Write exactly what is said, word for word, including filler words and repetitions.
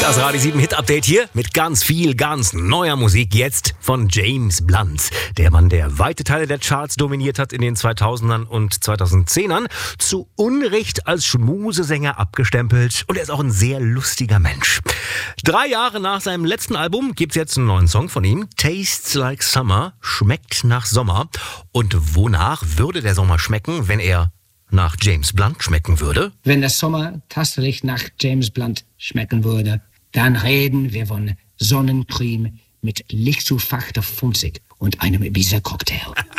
Das Radio sieben Hit Update hier mit ganz viel, ganz neuer Musik jetzt von James Blunt. Der Mann, der weite Teile der Charts dominiert hat in den zweitausendern und zweitausendzehnern, zu Unrecht als Schmusesänger abgestempelt, und er ist auch ein sehr lustiger Mensch. Drei Jahre nach seinem letzten Album gibt's jetzt einen neuen Song von ihm, Tastes Like Summer, schmeckt nach Sommer. Und wonach würde der Sommer schmecken, wenn er nach James Blunt schmecken würde? Wenn der Sommer tatsächlich nach James Blunt schmecken würde, dann reden wir von Sonnencreme mit lichtzufachter Funzig und einem Ibiza-Cocktail.